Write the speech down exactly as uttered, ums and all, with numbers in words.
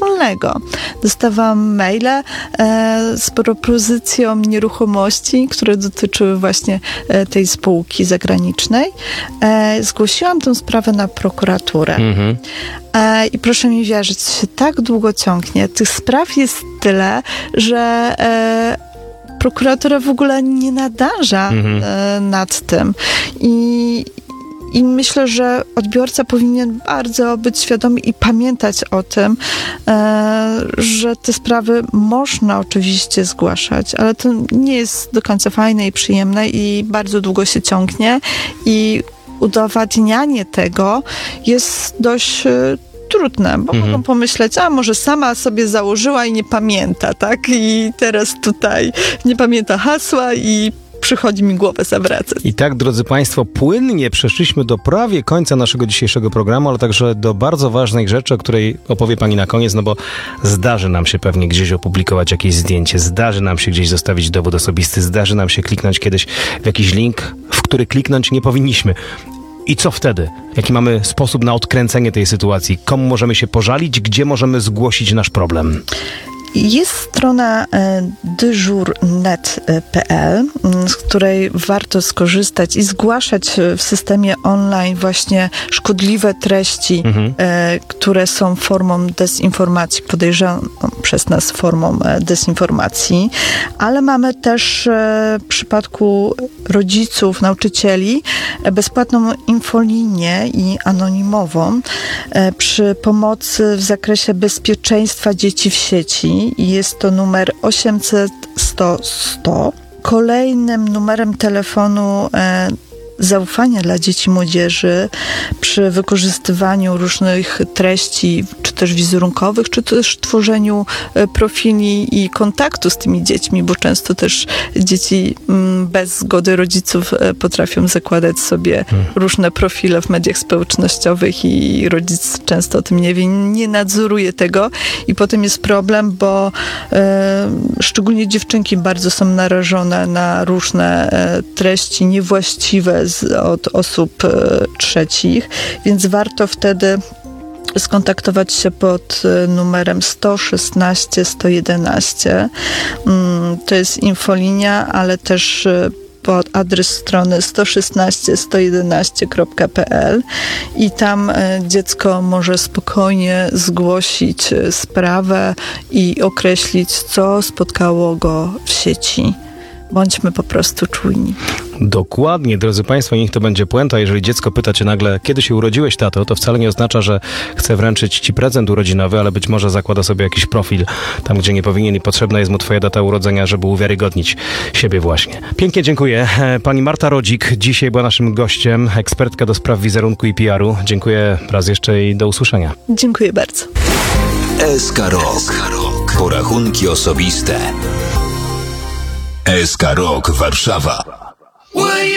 wspólnego. Dostawałam maile e, z propozycją nieruchomości, które dotyczyły właśnie e, tej spółki zagranicznej. E, zgłosiłam tę sprawę na prokuraturę. Mhm. E, I proszę mi wierzyć, się tak długo ciągnie. Tych spraw jest tyle, że e, prokuratura w ogóle nie nadarza mhm. e, nad tym. I, I myślę, że odbiorca powinien bardzo być świadomy i pamiętać o tym, e, że te sprawy można oczywiście zgłaszać, ale to nie jest do końca fajne i przyjemne i bardzo długo się ciągnie i udowadnianie tego jest dość e, trudne, bo mhm. mogą pomyśleć, a może sama sobie założyła i nie pamięta, tak? I teraz tutaj nie pamięta hasła i przychodzi mi głowę zawracać. I tak, drodzy Państwo, płynnie przeszliśmy do prawie końca naszego dzisiejszego programu, ale także do bardzo ważnej rzeczy, o której opowie Pani na koniec, no bo zdarzy nam się pewnie gdzieś opublikować jakieś zdjęcie, zdarzy nam się gdzieś zostawić dowód osobisty, zdarzy nam się kliknąć kiedyś w jakiś link, w który kliknąć nie powinniśmy. I co wtedy? Jaki mamy sposób na odkręcenie tej sytuacji? Komu możemy się pożalić? Gdzie możemy zgłosić nasz problem? Jest strona dyżur kropka net kropka pe el, z której warto skorzystać i zgłaszać w systemie online właśnie szkodliwe treści, mhm. które są formą dezinformacji, podejrzaną przez nas formą dezinformacji, ale mamy też w przypadku rodziców, nauczycieli bezpłatną infolinię i anonimową przy pomocy w zakresie bezpieczeństwa dzieci w sieci. Jest to numer osiemset sto sto. Kolejnym numerem telefonu e, zaufania dla dzieci i młodzieży przy wykorzystywaniu różnych treści, czy też wizerunkowych, czy też tworzeniu profili i kontaktu z tymi dziećmi, bo często też dzieci bez zgody rodziców potrafią zakładać sobie różne profile w mediach społecznościowych i rodzic często o tym nie wie, nie nadzoruje tego i potem jest problem, bo e, szczególnie dziewczynki bardzo są narażone na różne e, treści niewłaściwe z, od osób e, trzecich, więc warto wtedy skontaktować się pod numerem sto szesnaście sto jedenaście. To jest infolinia, ale też pod adres strony sto szesnaście sto jedenaście kropka pe el i tam dziecko może spokojnie zgłosić sprawę i określić, co spotkało go w sieci. Bądźmy po prostu czujni. Dokładnie, drodzy Państwo, niech to będzie puenta. Jeżeli dziecko pyta Cię nagle, kiedy się urodziłeś, tato, to wcale nie oznacza, że chce wręczyć Ci prezent urodzinowy, ale być może zakłada sobie jakiś profil tam, gdzie nie powinien i potrzebna jest mu Twoja data urodzenia, żeby uwiarygodnić siebie właśnie. Pięknie dziękuję. Pani Marta Rodzik dzisiaj była naszym gościem, ekspertka do spraw wizerunku i P R u. Dziękuję raz jeszcze i do usłyszenia. Dziękuję bardzo. S K Rok. Porachunki osobiste. S K Rok Warszawa.